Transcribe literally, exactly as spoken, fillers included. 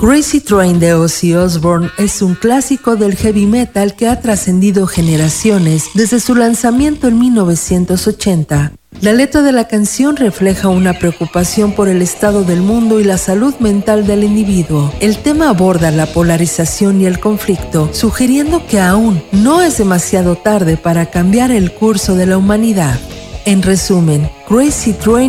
Crazy Train de Ozzy Osbourne es un clásico del heavy metal que ha trascendido generaciones desde su lanzamiento en mil novecientos ochenta. La letra de la canción refleja una preocupación por el estado del mundo y la salud mental del individuo. El tema aborda la polarización y el conflicto, sugiriendo que aún no es demasiado tarde para cambiar el curso de la humanidad. En resumen, Crazy Train